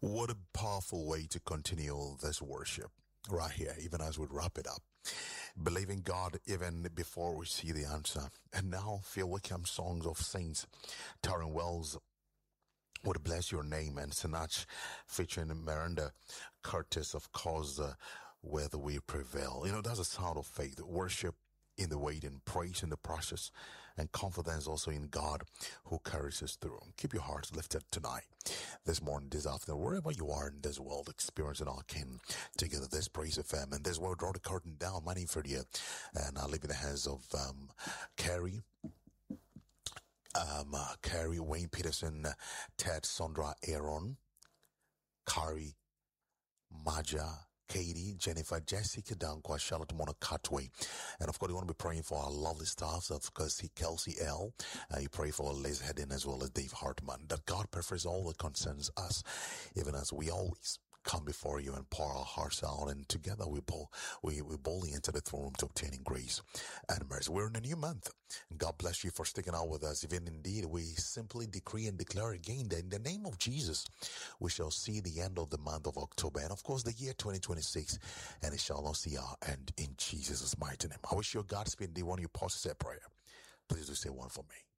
What a powerful way to continue this worship right here, even as we wrap it up. Believing God even before we see the answer. And now feel welcome songs of saints. Taryn Wells would bless your name, and Sinach featuring Miranda Curtis, of course, whether we prevail. That's a sound of faith. Worship in the waiting, praise in the process, and confidence also in God who carries us through. Keep your hearts lifted tonight, this morning, this afternoon, wherever you are in this world, experiencing our King together. This Praise FM, and this will draw the curtain down. My name for you, and I'll leave in the hands of Carrie, Wayne Peterson, Ted, Sandra, Aaron, Kari, Maja, Katie, Jennifer, Jessica Dankwa, Charlotte Mona Catway. And of course, you want to be praying for our lovely staffs, of course, Kelsey L. You pray for Liz Hedden as well as Dave Hartman, that God prefers all that concerns us, even as we always come before you and pour our hearts out, and together we boldly enter the throne room to obtaining grace and mercy. We're in a new month. God bless you for sticking out with us. Even indeed, we simply decree and declare again that in the name of Jesus, we shall see the end of the month of October, and of course the year 2026, and it shall not see our end in Jesus' mighty name. I wish you a Godspeed. Indeed, one of you pause to say a prayer. Please do say one for me.